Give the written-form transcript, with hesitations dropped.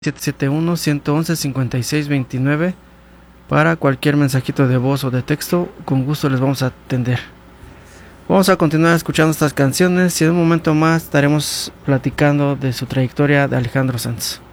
771-111-5629 para cualquier mensajito de voz o de texto. Con gusto les vamos a atender. Vamos a continuar escuchando estas canciones y en un momento más estaremos platicando de su trayectoria de Alejandro Sanz.